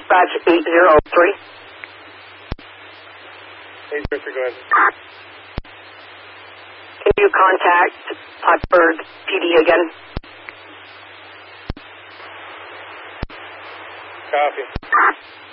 dispatch 803. 803, go ahead. Can you contact Plattsburgh PD again? Copy.